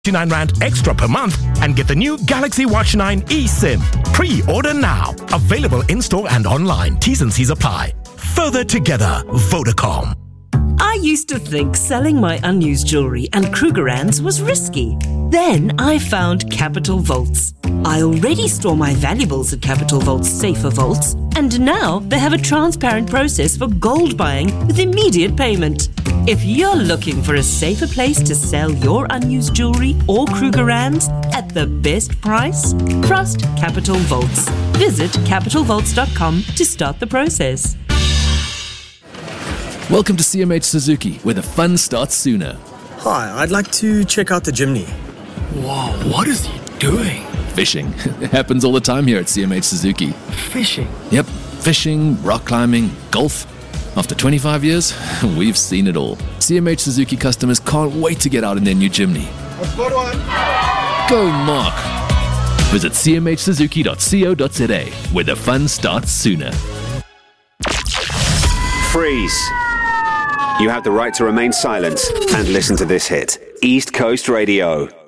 R99 extra per month and get the new Galaxy Watch 9 eSIM. Pre-order now. Available in-store and online. T's and C's apply. Further together, Vodacom. I used to think selling my unused jewellery and Krugerrands was risky. Then I found Capital Vaults. I already store my valuables at Capital Vault's safer vaults, and now they have a transparent process for gold buying with immediate payment. If you're looking for a safer place to sell your unused jewellery or Krugerrands at the best price, trust Capital Vaults. Visit capitalvaults.com to start the process. Welcome to CMH Suzuki, where the fun starts sooner. Hi, I'd like to check out the Jimny. Whoa, what is he doing? Fishing. It happens all the time here at CMH Suzuki. Fishing? Yep, fishing, rock climbing, golf. After 25 years, we've seen it all. CMH Suzuki customers can't wait to get out in their new Jimny. I've got one. Go Mark! Visit cmhsuzuki.co.za, where the fun starts sooner. Freeze. You have the right to remain silent and listen to this hit. East Coast Radio.